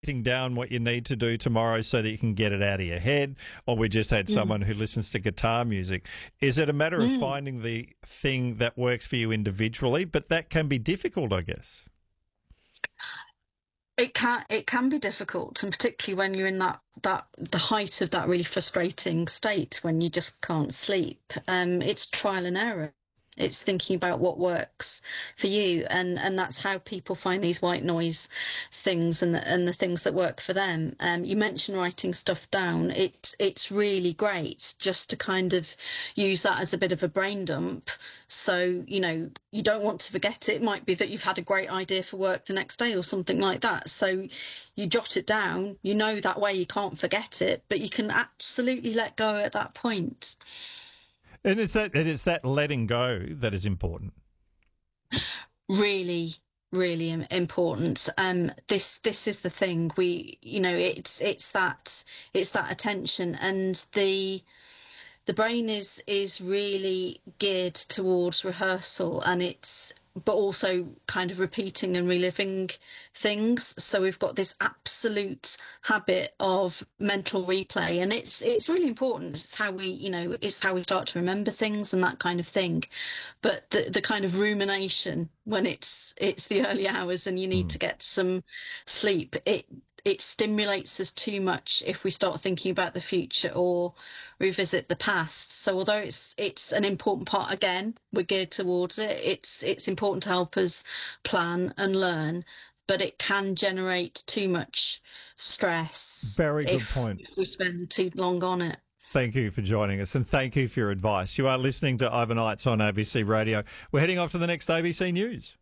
writing down what you need to do tomorrow so that you can get it out of your head, or we just had someone who listens to guitar music. Is it a matter of finding the thing that works for you individually? But that can be difficult, I guess. It can be difficult, and particularly when you're in the height of that really frustrating state when you just can't sleep. It's trial and error. It's thinking about what works for you, and that's how people find these white noise things and the things that work for them. You mentioned writing stuff down. It's really great just to kind of use that as a bit of a brain dump. So, you don't want to forget it. It might be that you've had a great idea for work the next day or something like that. So you jot it down. That way you can't forget it, but you can absolutely let go at that point. And it's that letting go that is important. Really, really important. This is the thing. It's that attention, and the brain is really geared towards rehearsal, and but also kind of repeating and reliving things. So we've got this absolute habit of mental replay, and it's really important. It's how we start to remember things and that kind of thing. But the kind of rumination when it's the early hours and you need to get some sleep, it stimulates us too much if we start thinking about the future or revisit the past. So although it's an important part, again, we're geared towards it. It's important to help us plan and learn, but it can generate too much stress. Very good point. If we spend too long on it. Thank you for joining us, and thank you for your advice. You are listening to Overnights on ABC Radio. We're heading off to the next ABC News.